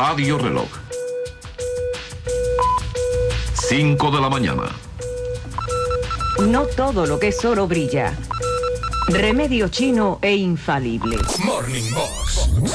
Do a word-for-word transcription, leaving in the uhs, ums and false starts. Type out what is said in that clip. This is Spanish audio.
Radio Reloj. cinco de la mañana. No todo lo que es oro brilla. Remedio chino e infalible. Morning Box.